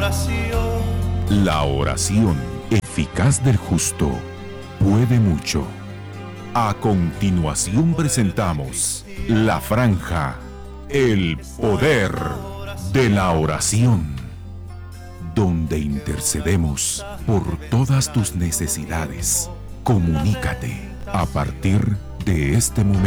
La oración eficaz del justo puede mucho. A continuación presentamos la franja, el poder de la oración, donde intercedemos por todas tus necesidades. Comunícate a partir de este momento.